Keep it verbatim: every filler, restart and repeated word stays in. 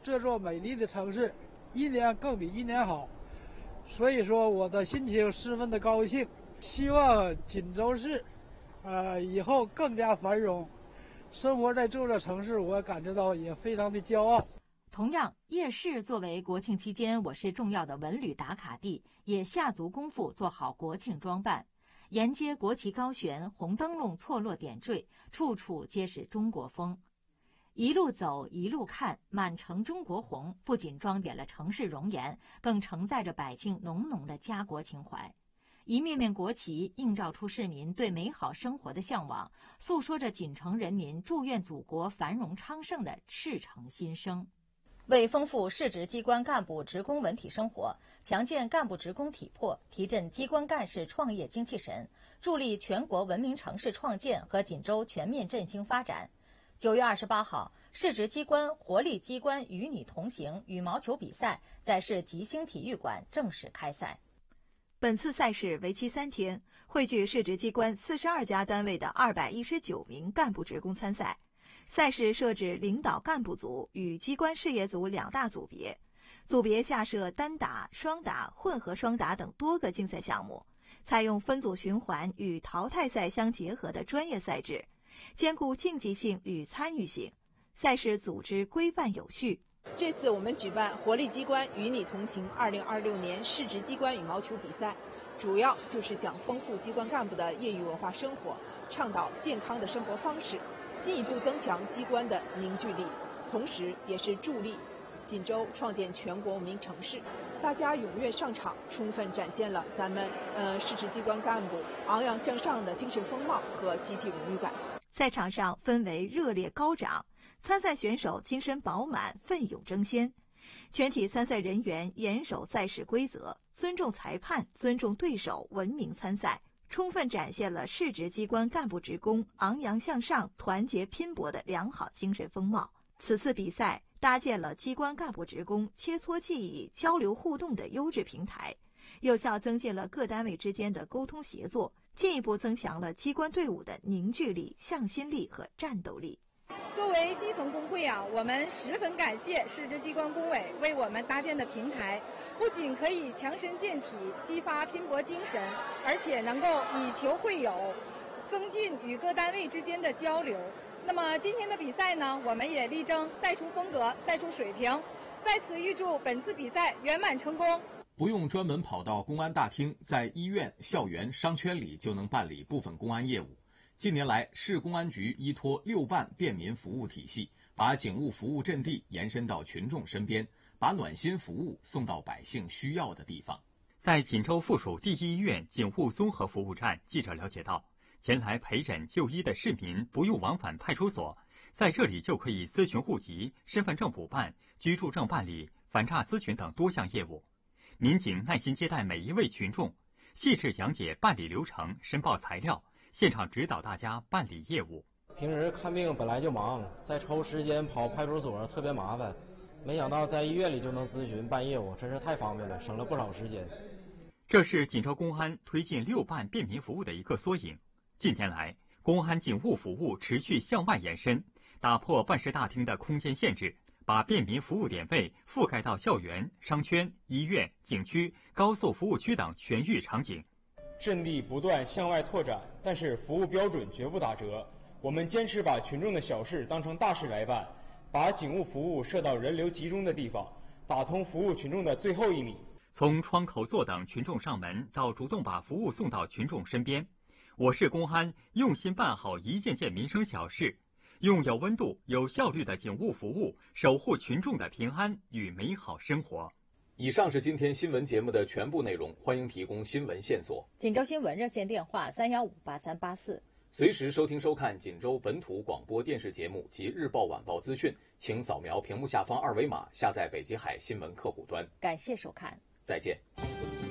这座美丽的城市一年更比一年好，所以说我的心情十分的高兴。希望锦州市，呃，以后更加繁荣。生活在这座城市，我感觉到也非常的骄傲。 同样，夜市作为国庆期间我市重要的文旅打卡地，也下足功夫做好国庆装扮。沿街国旗高悬，红灯笼错落点缀，处处皆是中国风。一路走，一路看，满城中国红不仅装点了城市容颜，更承载着百姓浓浓的家国情怀。一面面国旗映照出市民对美好生活的向往，诉说着锦城人民祝愿祖国繁荣昌盛的赤诚心声。为丰富市直机关干部职工文体生活，强健干部职工体魄，提振机关干事创业精气神，助力全国文明城市创建和锦州全面振兴发展。九月二十八号，市直机关活力机关与你同行羽毛球比赛在市吉星体育馆正式开赛。本次赛事为期三天，汇聚市直机关四十二家单位的二百一十九名干部职工参赛。赛事设置领导干部组与机关事业组两大组别，组别下设单打、双打、混合双打等多个竞赛项目，采用分组循环与淘汰赛相结合的专业赛制，兼顾竞技性与参与性。赛事组织规范有序。 这次我们举办活力机关与你同行二零二六年市直机关羽毛球比赛，主要就是想丰富机关干部的业余文化生活，倡导健康的生活方式，进一步增强机关的凝聚力，同时也是助力锦州创建全国文明城市。大家踊跃上场，充分展现了咱们呃市直机关干部昂扬向上的精神风貌和集体荣誉感。 赛场上氛围热烈高涨，参赛选手精神饱满，奋勇争先。全体参赛人员严守赛事规则，尊重裁判，尊重对手，文明参赛，充分展现了市直机关干部职工昂扬向上、团结拼搏的良好精神风貌。此次比赛搭建了机关干部职工切磋技艺、交流互动的优质平台，有效增进了各单位之间的沟通协作，进一步增强了机关队伍的凝聚力、向心力和战斗力。 作为基层工会啊，我们十分感谢市直机关工委为我们搭建的平台，不仅可以强身健体、激发拼搏精神，而且能够以球会友，增进与各单位之间的交流。那么今天的比赛呢，我们也力争赛出风格、赛出水平，在此预祝本次比赛圆满成功。 不用专门跑到公安大厅，在医院、校园、商圈里就能办理部分公安业务。近年来，市公安局依托六办便民服务体系，把警务服务阵地延伸到群众身边，把暖心服务送到百姓需要的地方。 在锦州附属第一医院警务综合服务站，记者了解到，前来陪诊就医的市民不用往返派出所，在这里就可以咨询户籍、身份证补办、居住证办理、反诈咨询等多项业务。民警耐心接待每一位群众，细致讲解办理流程、申报材料，现场指导大家办理业务。 平时看病本来就忙，再抽时间跑派出所特别麻烦，没想到在医院里就能咨询办业务，真是太方便了，省了不少时间。 这是锦州公安推进六办便民服务的一个缩影。近年来，公安警务服务持续向外延伸，打破办事大厅的空间限制，把便民服务点位覆盖到校园、商圈、医院、景区、高速服务区等全域场景。 阵地不断向外拓展，但是服务标准绝不打折。我们坚持把群众的小事当成大事来办，把警务服务设到人流集中的地方，打通服务群众的最后一米。 从窗口坐等群众上门，到主动把服务送到群众身边，我市公安用心办好一件件民生小事，用有温度、有效率的警务服务，守护群众的平安与美好生活。 以上是今天新闻节目的全部内容，欢迎提供新闻线索。 锦州新闻热线电话三幺五八三八四。 随时收听收看锦州本土广播电视节目及日报晚报资讯，请扫描屏幕下方二维码下载北极海新闻客户端。 感谢收看， 再见。